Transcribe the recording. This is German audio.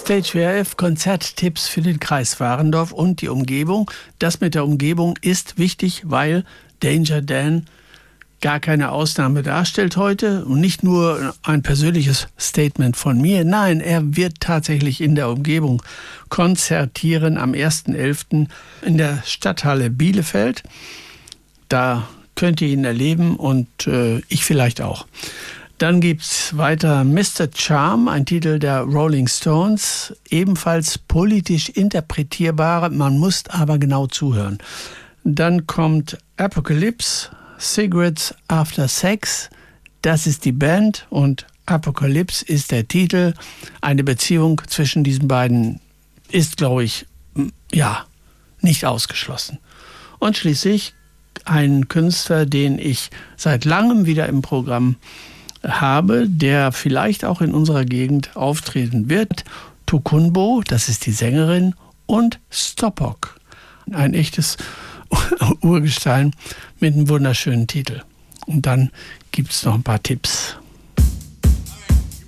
Stage WRF Konzerttipps für den Kreis Warendorf und die Umgebung. Das mit der Umgebung ist wichtig, weil Danger Dan gar keine Ausnahme darstellt heute. Und nicht nur ein persönliches Statement von mir. Nein, er wird tatsächlich in der Umgebung konzertieren am 1.11. in der Stadthalle Bielefeld. Da könnt ihr ihn erleben und ich vielleicht auch. Dann gibt's weiter Mr. Charm, ein Titel der Rolling Stones, ebenfalls politisch interpretierbar, man muss aber genau zuhören. Dann kommt Apocalypse, Cigarettes After Sex, das ist die Band und Apocalypse ist der Titel. Eine Beziehung zwischen diesen beiden ist, glaube ich, ja, nicht ausgeschlossen. Und schließlich ein Künstler, den ich seit langem wieder im Programm habe, der vielleicht auch in unserer Gegend auftreten wird. Tukunbo, das ist die Sängerin, und Stopok, ein echtes Urgestein mit einem wunderschönen Titel. Und dann gibt es noch ein paar Tipps.